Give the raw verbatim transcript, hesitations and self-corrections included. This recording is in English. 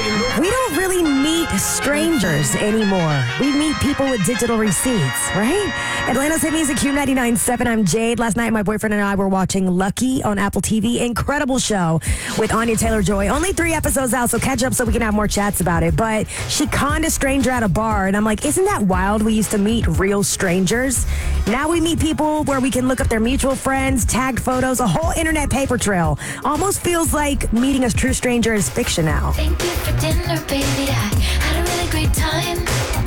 We don't really meet strangers anymore. We meet people with digital receipts, right? Atlanta's Hit Music Q ninety-nine point seven. I'm Jade. Last night, my boyfriend and I were watching Lucky on Apple T V. Incredible show with Anya Taylor-Joy. Only three episodes out, so catch up so we can have more chats about it. But she conned a stranger at a bar, and I'm like, isn't that wild? We used to meet real strangers. Now we meet people where we can look up their mutual friends, tagged photos, a whole internet paper trail. Almost feels like meeting a true stranger is fiction now. Thank you for dinner, baby. I had a really great time.